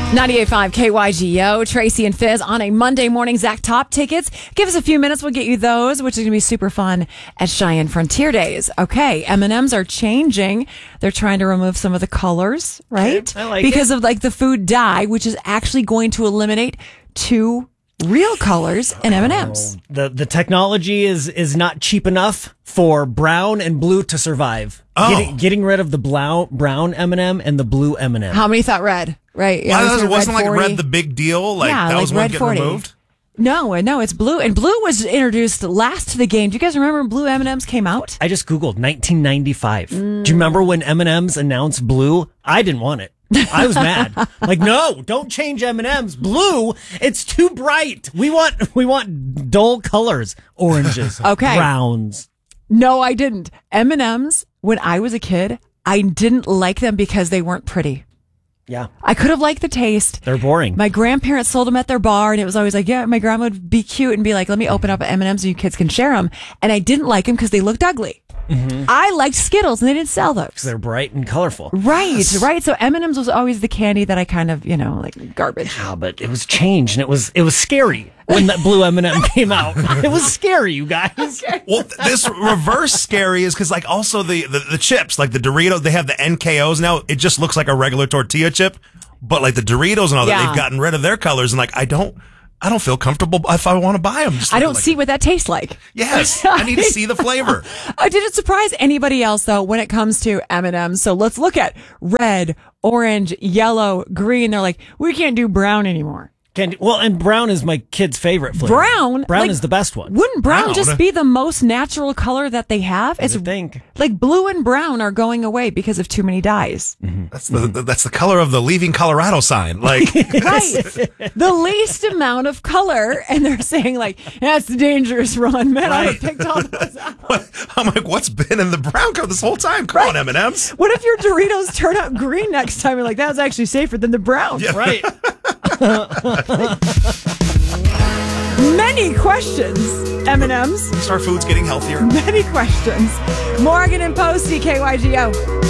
98.5 KYGO, Tracy and Fizz on a Monday morning. Zach Top tickets. Give us a few minutes. We'll get you those, which is going to be super fun at Cheyenne Frontier Days. Okay, M&Ms are changing. They're trying to remove some of the colors, right? Okay, I like because it. of like the food dye, which is actually going to eliminate 2 real colors in M&Ms. The technology is not cheap enough for brown and blue to survive. Oh. Getting rid of the brown M&M and the blue M&M. How many thought red? Right? Well, it it wasn't like 40. red the big deal. Like Yeah, that like was one red getting 40. removed. No, it's blue. And blue was introduced last to the game. Do you guys remember when blue M&Ms came out? I just Googled 1995. Do you remember when M&M's announced blue? I didn't want it. I was mad. Like, no, don't change M&M's. Blue, it's too bright. We want dull colors. Oranges, Okay. browns. No, I didn't. M&Ms, when I was a kid, I didn't like them because they weren't pretty. Yeah, I could have liked the taste. they're boring. My grandparents sold them at their bar, and it was always like, yeah, my grandma would be cute and be like, let me open up M&Ms and you kids can share them. And I didn't like them because they looked ugly. I liked Skittles, and they didn't sell those. They're bright and colorful. Right. So M&Ms was always the candy that I kind of, like garbage. Yeah, but it was changed, and it was scary when that blue M&M came out. It was scary, you guys. Well, this reverse scary is because like also the chips, like the Doritos, they have the NKOs now. It just looks like a regular tortilla chip, but like the Doritos and all that, Yeah. they've gotten rid of their colors. And like I don't feel comfortable if I want to buy them. I don't see what that tastes like. Yes, I need to see the flavor. Did it surprise anybody else, though, when it comes to M&Ms? So let's look at red, orange, yellow, green. They're like, we can't do brown anymore. And brown is my kid's favorite flavor. Brown is the best one. Wouldn't brown Brown? just be the most natural color that they have? I think. Like blue and brown are going away because of too many dyes. That's the color of the leaving Colorado sign. Like Right. The least amount of color. And they're saying like, that's the dangerous run. Man, I Right. picked all those out. I'm like, what's been in the brown color this whole time? Come on, M&Ms. What if your Doritos turn out green next time? You're like, that was actually safer than the brown. Yeah. Right. Many questions, M&Ms. Our food's getting healthier. Many questions. Morgan and Posty, KYGO.